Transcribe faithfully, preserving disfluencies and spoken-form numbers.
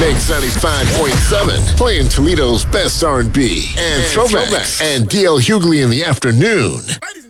Mix ninety-five point seven, playing Toledo's best R and B and, and throwbacks. throwbacks. And D L Hughley in the afternoon.